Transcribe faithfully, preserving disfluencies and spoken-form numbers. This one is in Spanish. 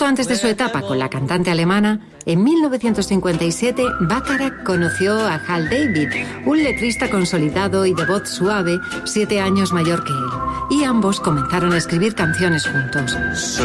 Justo antes de su etapa con la cantante alemana, en mil novecientos cincuenta y siete, Bacharach conoció a Hal David, un letrista consolidado y de voz suave, siete años mayor que él, y ambos comenzaron a escribir canciones juntos.